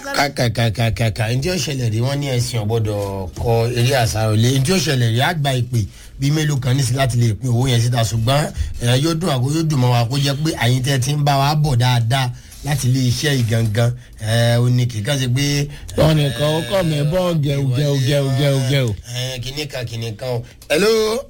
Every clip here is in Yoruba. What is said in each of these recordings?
kàkàkàkàkà ǹjẹ́ ó ṣẹlẹ̀ rí wọ́n ní ẹ̀sìn ọ̀gbọ́dọ̀ kọ eré àṣàrò lé ǹjẹ́ ó ṣẹlẹ̀ rí àgbà ìpè bíi mélòó kan ní sí láti lè pín owó yẹn síta ṣùgbọ́n yóò dùn àgọ́ yóò dùn mọ́ wa kó jẹ́ pé àyín tẹ́ ti ń bá wa bọ̀ dáadáa láti ilé iṣẹ́ ìgangan ó ní kíkà ṣe pé. ọ̀nìkan ó kọ́ mi bọ́ gẹ̀ù. kìnìkan o. hello.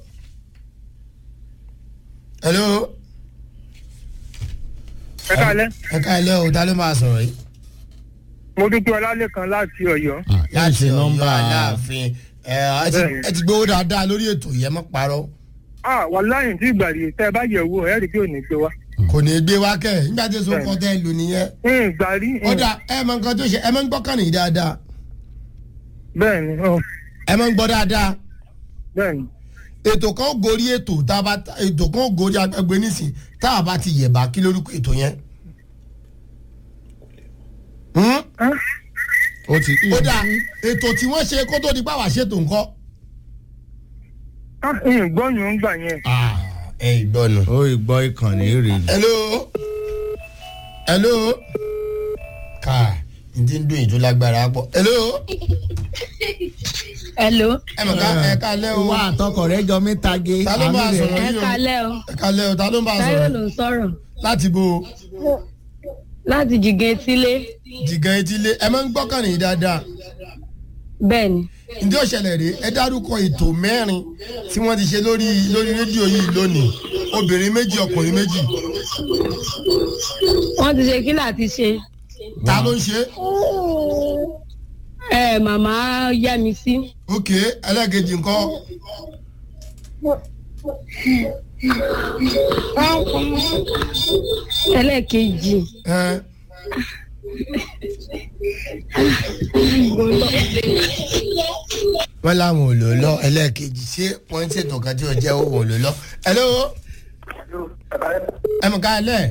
ẹ káalẹ́. ẹ káalẹ́ o ta ló máa sọ̀rọ̀ yìí. mo dúpẹ́ ọlálẹ́kan láti ọ̀yọ́. láti nọ́mbà aláàfin ẹ ti gbowó dáadáa lórí ètò yẹn mọ́ parọ́. wàláhì tí ìgbà rí tẹ́ ẹ bá yẹ̀ wò ẹ rí i pé ò ní gbé wa. kò ní gbé wa kẹ́ ẹ̀ nígbà tí èso kan tẹ́ ẹ lò nìyẹn. ìgbà rí. ọ̀dà ẹ mọ nǹkan tó ṣe ẹ mọ ń gbọ́ kànnì dáadáa. bẹ́ẹ̀ni. ẹ mọ ń gbọ́ dáadáa. bẹ́ẹ̀ni. ètò kan ó gorí ètò ètò kan ó gorí agbègbè nísìn tá a bá ti yẹ̀bà kí lórúkọ ètò yẹn. ó dà ètò tí wọ́n ṣe kó tó di pàwọ́ ṣètò nǹkan. ìgbọ́nyún ń gbà yẹn. ẹ ìgbọ́nu. ó ìgbọ́ ìkànnì rè. hello. ká n ti ń dún ìtú lágbára pọ̀. hello. ẹ mọ̀ ká ẹ kálẹ́ o. wà á tọkọ rẹ jọ mí tage. ta ló bá a sọ̀rọ̀ yìí o. ẹ kálẹ́ o. ẹ kálẹ́ o ta ló bá a sọ̀rọ̀. táyọ̀ ló ń sọ̀rọ̀. láti bo. láti jìgàn etílé. jìgàn etílé ẹ máa ń gbọ́kànnì yìí dáadáa. bẹ́ẹ̀ni. ǹjẹ́ òṣèlè rèé ẹ dárúkọ ètò mẹ́rin tí wọ́n ti ṣe lórí rédíò yìí lónìí obìnrin méjì ọkùnrin méjì. wọ́n ti ṣe kí láti ṣe. ta ló ń ṣe. màmá yá mi sí. ok ẹlẹ́gẹ̀jì ńkọ́. ẹlẹ́kejì. wọ́n láwọn ò lò lọ ẹlẹ́ẹ̀kejì ṣé wọ́n ń ṣètò kan tí ó jẹ́ òun ò lò lọ. hello. ẹ mọ̀ ká ẹlẹ́.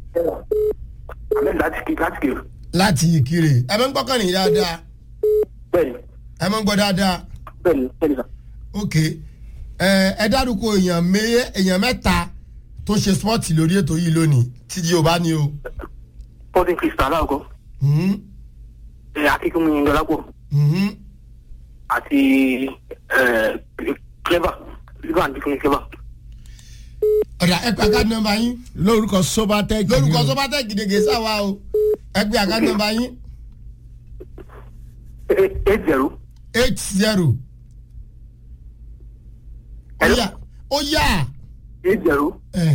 láti ìkirè ẹ mọ̀ ń gbọ́kàn ní dáadáa. ẹ mọ̀ ń gbọ́ dáadáa. ok ẹ dárúkọ èèyàn mẹ́ta tó ṣe spọ́ọ̀tì lórí ètò yìí lónìí tí jí o bá ní o. Sporting Crystal aláàkọ́. Akínkúnmi Ngọlápọ̀. Àti Clever Clever. ọ̀dà ẹ pé àkáàdì nọ́mbà yín. lórúkọ Sobatech. gègé sáwa o ẹ pé àkáàdì nọ́mbà yín. 80. ó yá. 80.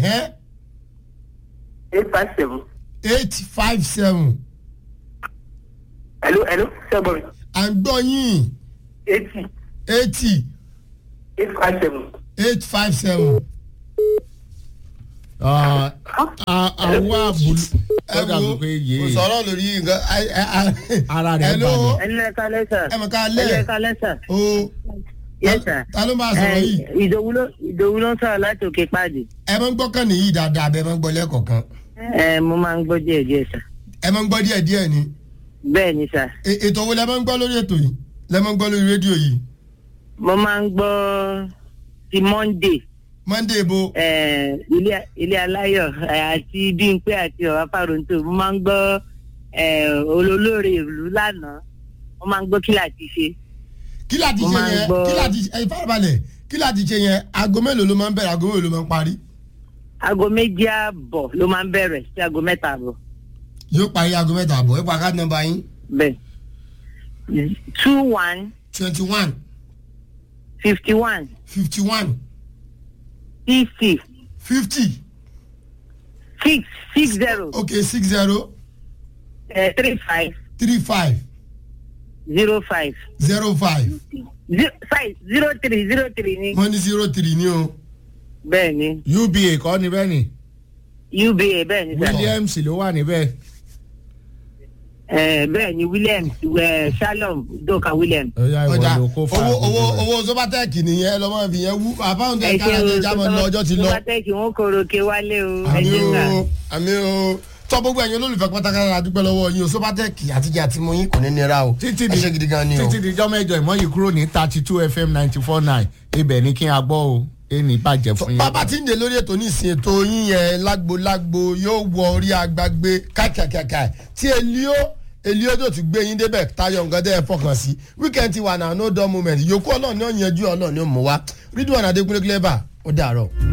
857. Hello, sẹ́gbọ̀n mi. à ń gbọ́ yín. 80. 857. àwọn àbúlù. kò sọ̀rọ̀ lórí nǹkan. ara rẹ̀ balẹ̀. ẹ kálẹ́ sà. ẹ mọ̀ ká lẹ̀. ẹ kálẹ́ sà. o yes sir. ta ló máa sọ̀rọ̀ yìí. ìdòwú ló ń sọ̀rọ̀ láti òkè pàdé. ẹ máa ń gbọ́ kàn nìyí dáadáa bẹ́ẹ̀ máa ń gbọ́ lẹ́ẹ̀kọ̀ọ̀kan. mo máa ń gbọ́ díẹ̀ sà. ẹ máa ń gbọ́ díẹ̀ ni. bẹ́ẹ̀ ni sà. ètò wo lẹ máa ń gbọ́ lórí ètò yìí lẹ máa ń gbọ́ lórí rédíò yìí. mo máa ń gbọ́ ti Monday bo. ilé aláyọ̀ àti Bímpé àti ọ̀rọ̀ Fáronto mo máa ń gbọ́ olólórí ìlú lánàá mo máa ń gbọ́ kí láti ṣe. kí láti ṣe yẹn aago mélòó ló máa ń bẹ̀rẹ̀ aago mélòó ló máa ń parí. aago 2:30 ló máa ń bẹ̀rẹ̀ sí aago 3:00. yóò parí aago 3:00 ẹ pa káàdì nọ́mbà yín. bẹ́ẹ̀ 21 51 50 60 ok 60 35 05 03 ni. wọ́n ní 03 ni o. bẹ́ẹ̀ ni. UBA kọ́ ni bẹ́ẹ̀ ni. UBA bẹ́ẹ̀ ni. Williams ló wà níbẹ̀. bẹ́ẹ̀ ni Williams Shalom Doka Williams. ọjà owó Sobatech nìyẹn lọ́mọ fi yẹn wú àbáwọn tẹ kára tẹ jámọ ní ọjọ́ ti lọ. Sobatech wọn koroke wálé o. àmì o tọ́ gbogbo ẹ̀yin olólùfẹ́ pátákárà adúpẹ́ lọ́wọ́ yín o Sobatech àtijọ́ àti mú yín kò ní nira o ẹ ṣe gidi gan ni o. títí di jọ́mẹ́jọ ìmọ̀ yìí kúrò ní 32 FM 94.9 ibẹ̀ ni kí n agbọ́ o ẹni bàjẹ́ fún yín. bàbá tí ń dé lórí ètò nísìnyí ètò yín yẹn lágbo yóò wọ orí agbágbé káàkiri tí eliodo ti gbé yín débẹ̀ tayọ nǹkan tẹ́ ẹ fọkàn sí weekend ti wà náà no dull moment yòókù ọlọ́ọ̀ni ó yanjú ọlọ́ọ̀ni ó mú wa Ridwan Adékúnlé Clever ó dàárọ̀.